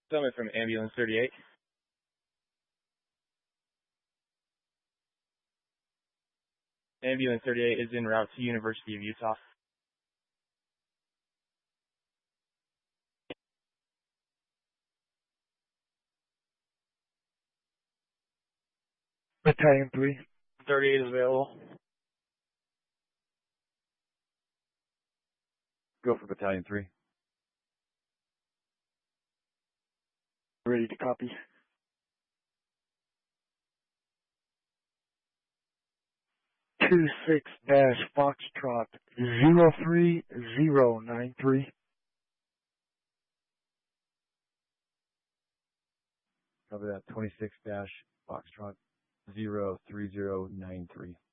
Summit from Ambulance 38. Ambulance 38 is en route to University of Utah. Battalion 3. 38 is available. Go for Battalion 3. Ready to copy. 26-Foxtrot 03093. Copy that. 26-Foxtrot 03093.